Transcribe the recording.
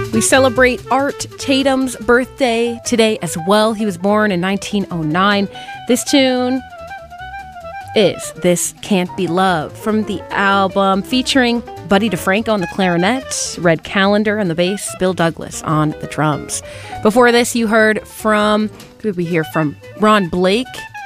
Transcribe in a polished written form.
We celebrate Art Tatum's birthday today as well. He was born in 1909. This tune is This Can't Be Love from the album featuring Buddy DeFranco on the clarinet, Red Callender on the bass, Bill Douglas on the drums. Before this, you heard from, who did we hear from? Ron Blake